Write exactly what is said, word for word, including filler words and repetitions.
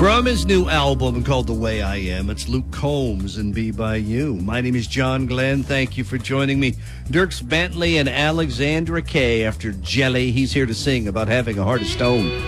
From his new album called The Way I Am, it's Luke Combs and Be By You. My name is John Glenn. Thank you for joining me. Dierks Bentley and Alexandra Kay after Jelly. He's here to sing about having a heart of stone.